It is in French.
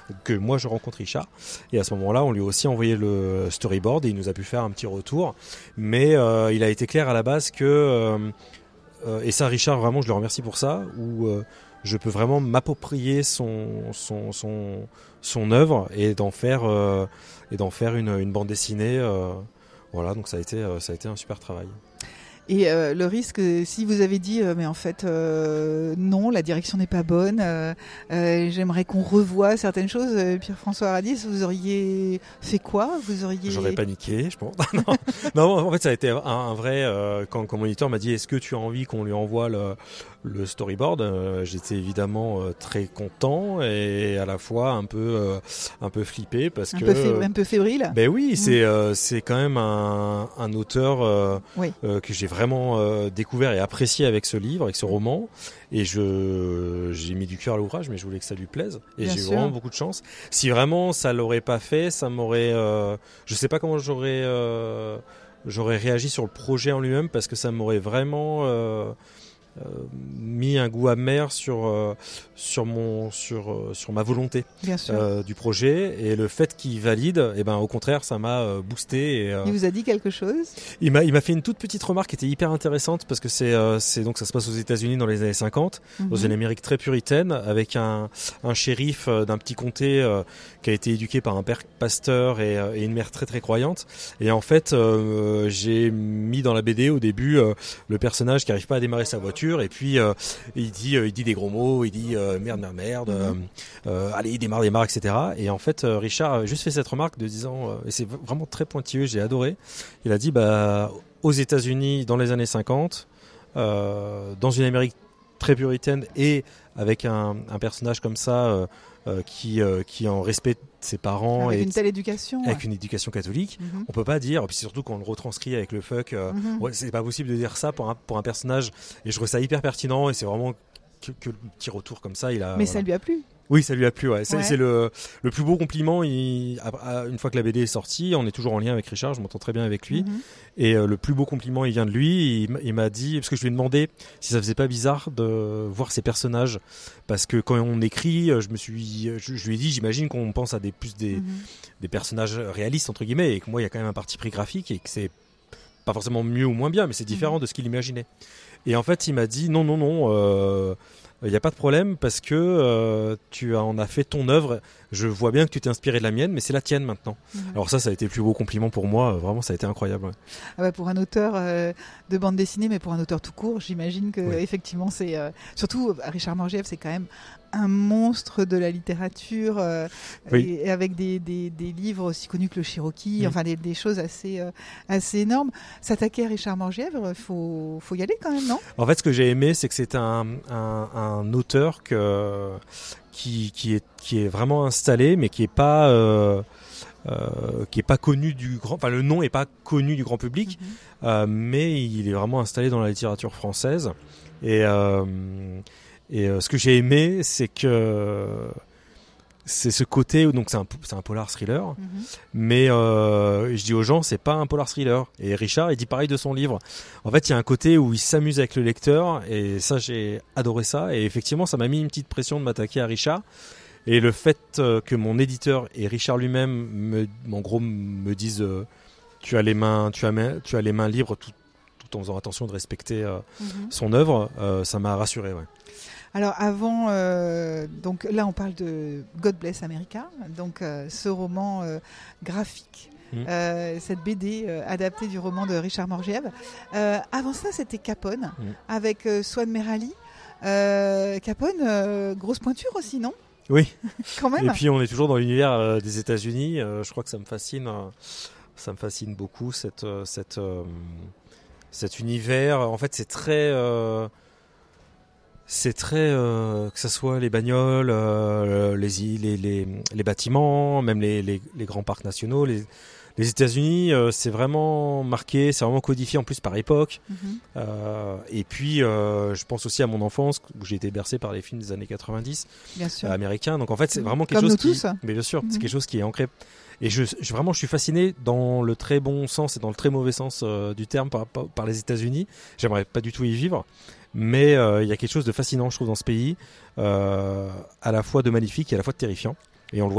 que moi je rencontre Richard. Et à ce moment-là, on lui a aussi envoyé le storyboard et il nous a pu faire un petit retour. Mais il a été clair à la base que, et ça Richard, vraiment, je le remercie pour ça, où je peux vraiment m'approprier son œuvre et d'en faire une bande dessinée. Voilà, donc ça a été un super travail. Et le risque, si vous avez dit mais en fait non, la direction n'est pas bonne, j'aimerais qu'on revoie certaines choses, Pierre-François Radis, vous auriez fait quoi? J'aurais paniqué, je pense. non, en fait ça a été un vrai quand mon éditeur m'a dit est-ce que tu as envie qu'on lui envoie le storyboard, j'étais évidemment très content et à la fois un peu flippé parce un peu fébrile. Ben oui, c'est quand même un auteur que j'ai vraiment découvert et apprécié avec ce livre, avec ce roman, et j'ai mis du cœur à l'ouvrage, mais je voulais que ça lui plaise et Bien j'ai sûr. vraiment beaucoup de chance. Si vraiment ça l'aurait pas fait, ça m'aurait je sais pas comment j'aurais réagi sur le projet en lui-même parce que ça m'aurait vraiment mis un goût amer sur ma volonté du projet, et le fait qu'il valide, et ben au contraire ça m'a boosté. Et, il vous a dit quelque chose? Il m'a fait une toute petite remarque qui était hyper intéressante parce que c'est donc ça se passe aux États-Unis dans les années 50, dans une Amérique très puritaine, avec un shérif d'un petit comté qui a été éduqué par un père pasteur et une mère très très croyante. Et en fait j'ai mis dans la BD au début le personnage qui arrive pas à démarrer sa voiture, et puis il dit des gros mots, il dit merde, allez démarre, etc. Et en fait Richard a juste fait cette remarque de disant, et c'est vraiment très pointilleux, j'ai adoré, il a dit aux États-Unis dans les années 50, dans une Amérique très puritaine et avec un personnage comme ça qui en respecte ses parents avec une telle éducation, avec une éducation catholique, on peut pas dire, puis surtout quand on le retranscrit avec le fuck, c'est pas possible de dire ça pour un personnage, et je trouve ça hyper pertinent, et c'est vraiment que le petit retour comme ça, mais ça lui a plu. Oui, ça lui a plu, ouais. C'est le plus beau compliment. Une fois que la BD est sortie, on est toujours en lien avec Richard, je m'entends très bien avec lui. Et le plus beau compliment, il vient de lui. Il m'a dit, parce que je lui ai demandé si ça faisait pas bizarre de voir ces personnages. Parce que quand on écrit, je lui ai dit, j'imagine qu'on pense à des personnages réalistes, entre guillemets, et que moi, il y a quand même un parti pris graphique, et que c'est pas forcément mieux ou moins bien, mais c'est différent de ce qu'il imaginait. Et en fait, il m'a dit, non, il n'y a pas de problème parce que tu en as fait ton œuvre. Je vois bien que tu t'es inspiré de la mienne, mais c'est la tienne maintenant. Alors ça a été le plus beau compliment pour moi. Vraiment, ça a été incroyable. Ouais. Ah bah pour un auteur de bande dessinée, mais pour un auteur tout court, j'imagine que effectivement, c'est surtout Richard Morgièvre, c'est quand même un monstre de la littérature, et avec des livres aussi connus que le Cherokee, enfin des choses assez énormes. S'attaquer à Richard Morgièvre, faut y aller quand même, non? En fait, ce que j'ai aimé, c'est que c'est un auteur qui est vraiment installé, mais qui est pas connu du grand, enfin le nom est pas connu du grand public, mais il est vraiment installé dans la littérature française. Et ce que j'ai aimé, c'est ce côté où, donc c'est un polar thriller, mais je dis aux gens, c'est pas un polar thriller. Et Richard, il dit pareil de son livre. En fait, il y a un côté où il s'amuse avec le lecteur, et ça, j'ai adoré ça. Et effectivement, ça m'a mis une petite pression de m'attaquer à Richard. Et le fait que mon éditeur et Richard lui-même, en gros, me disent tu as les mains libres, tout en faisant attention de respecter son œuvre, ça m'a rassuré. Ouais. Alors avant, donc là on parle de God Bless America, donc ce roman graphique, cette BD adaptée du roman de Richard Morgièvre. Avant ça, c'était Capone avec Swan Merali. Capone, grosse pointure aussi, non? Oui. Quand même. Et puis on est toujours dans l'univers des États-Unis. Je crois que ça me fascine beaucoup cet univers. En fait, c'est très que ce soit les bagnoles, les bâtiments, même les grands parcs nationaux. Les États-Unis, c'est vraiment marqué, c'est vraiment codifié en plus par époque. Et puis, je pense aussi à mon enfance où j'ai été bercé par les films des années 90 américains. Donc en fait, c'est vraiment quelque chose mais bien sûr, c'est quelque chose qui est ancré. Et je suis fasciné dans le très bon sens et dans le très mauvais sens du terme par les États-Unis. J'aimerais pas du tout y vivre. Mais il y a quelque chose de fascinant, je trouve, dans ce pays, à la fois de magnifique et à la fois de terrifiant. Et on le voit